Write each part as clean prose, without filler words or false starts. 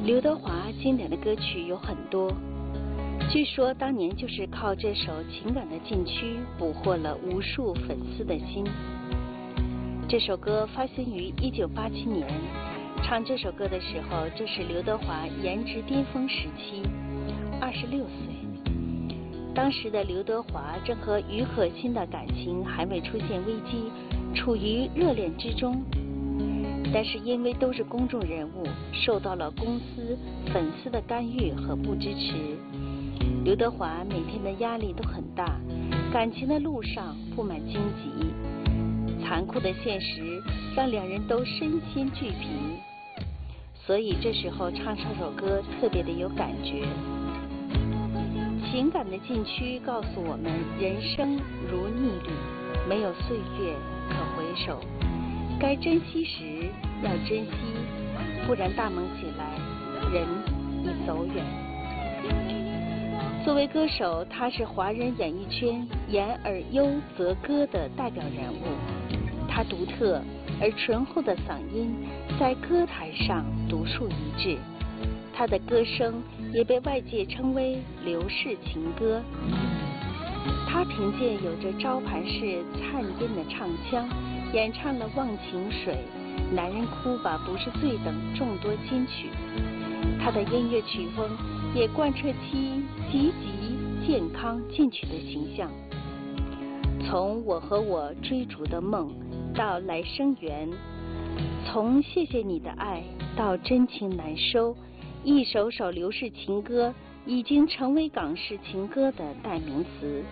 刘德华经典的歌曲有很多，据说当年就是靠这首《情感的禁区》捕获了无数粉丝的心。这首歌发行于1987年，唱这首歌的时候，这是刘德华颜值巅峰时期，26岁。当时的刘德华正和于可欣的感情还未出现危机，处于热恋之中。但是因为都是公众人物，受到了公司、粉丝的干预和不支持，刘德华每天的压力都很大，感情的路上布满荆棘，残酷的现实让两人都身心俱疲，所以这时候唱这首歌特别的有感觉。情感的禁区告诉我们，人生如逆旅，没有岁月可回首，该珍惜时要珍惜，不然大梦起来，人已走远。作为歌手，他是华人演艺圈演而优则歌的代表人物，他独特而醇厚的嗓音在歌坛上独树一帜，他的歌声也被外界称为刘氏情歌。他凭借有着招牌式灿烂的唱腔，演唱了《忘情水》《男人哭吧不是罪》等众多金曲。他的音乐曲风也贯彻其积极、健康、进取的形象。从我和我追逐的梦到来生缘，从谢谢你的爱到真情难收，一首首刘氏情歌已经成为港式情歌的代名词。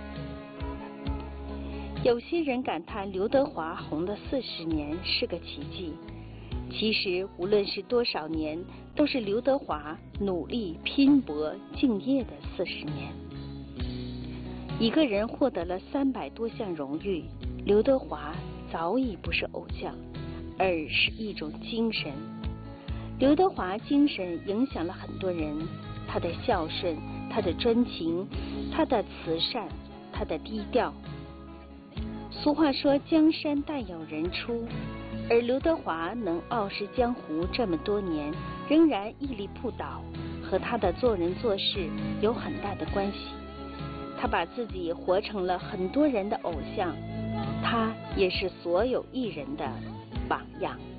有些人感叹刘德华红的40年是个奇迹，其实无论是多少年，都是刘德华努力拼搏敬业的40年。一个人获得了300多项荣誉，刘德华早已不是偶像，而是一种精神。刘德华精神影响了很多人，他的孝顺，他的专情，他的慈善，他的低调。俗话说江山代有人出，而刘德华能傲视江湖这么多年，仍然屹立不倒，和他的做人做事有很大的关系。他把自己活成了很多人的偶像，他也是所有艺人的榜样。